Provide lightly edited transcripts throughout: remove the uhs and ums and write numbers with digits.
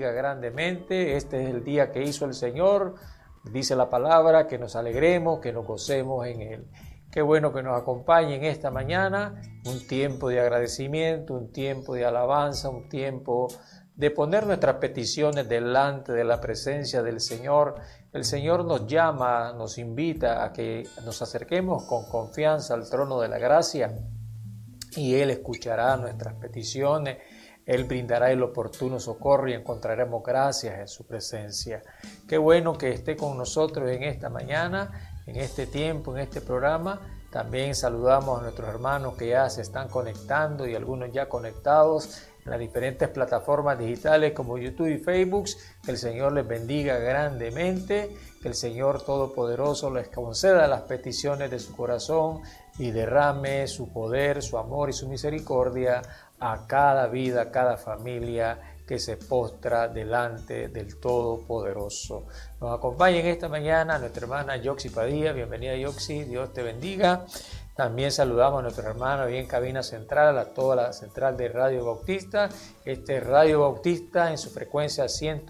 bendiga grandemente. Este es el día que hizo el Señor. Dice la palabra que nos alegremos, que nos gocemos en Él. Qué bueno que nos acompañe en esta mañana, un tiempo de agradecimiento, un tiempo de alabanza, un tiempo de poner nuestras peticiones delante de la presencia del Señor. El Señor nos llama, nos invita a que nos acerquemos con confianza al trono de la gracia y Él escuchará nuestras peticiones. Él brindará el oportuno socorro y encontraremos gracias en su presencia. Qué bueno que esté con nosotros en esta mañana, en este tiempo, en este programa. También saludamos a nuestros hermanos que ya se están conectando y algunos ya conectados en las diferentes plataformas digitales como YouTube y Facebook. Que el Señor les bendiga grandemente, que el Señor Todopoderoso les conceda las peticiones de su corazón y derrame su poder, su amor y su misericordia a cada vida, a cada familia que se postra delante del Todopoderoso. Nos acompaña en esta mañana nuestra hermana Yoxi Padilla. Bienvenida, Yoxi, Dios te bendiga. También saludamos a nuestros hermanos ahí en cabina central, a toda la central de Radio Bautista. Este es Radio Bautista en su frecuencia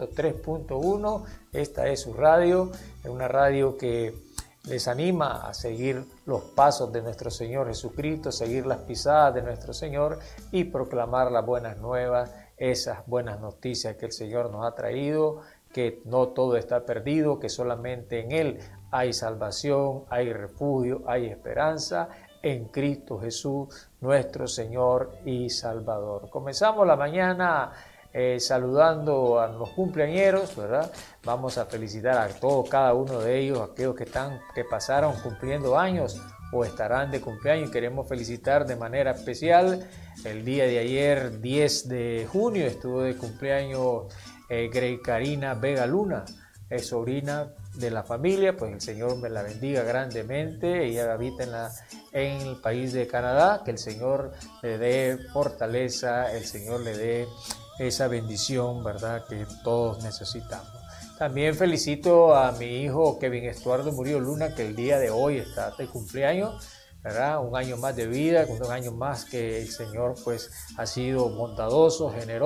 103.1. Esta es su radio, es una radio que les anima a seguir los pasos de nuestro Señor Jesucristo, seguir las pisadas de nuestro Señor y proclamar las buenas nuevas, esas buenas noticias que el Señor nos ha traído, que no todo está perdido, que solamente en Él hay salvación, hay refugio, hay esperanza en Cristo Jesús, nuestro Señor y Salvador. Comenzamos la mañana saludando a los cumpleañeros, ¿verdad? Vamos a felicitar a todos, cada uno de ellos, aquellos que pasaron cumpliendo años o estarán de cumpleaños. Queremos felicitar de manera especial. El día de ayer, 10 de junio, estuvo de cumpleaños Grey Karina Vega Luna, es sobrina de la familia. Pues el Señor me la bendiga grandemente. Ella habita en el país de Canadá. Que el Señor le dé fortaleza, el Señor le dé esa bendición, ¿verdad?, que todos necesitamos. También felicito a mi hijo Kevin Estuardo Murillo Luna, que el día de hoy está de cumpleaños, ¿verdad? Un año más de vida, un año más que el Señor pues ha sido bondadoso, generoso.